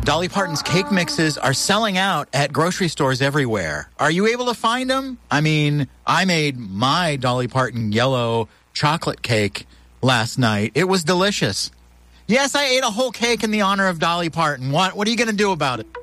Dolly Parton's cake mixes are selling out at grocery stores everywhere. Are you able to find them? I mean, I made my Dolly Parton yellow chocolate cake last night. It was delicious. Yes, I ate a whole cake in the honor of Dolly Parton. What are you going to do about it?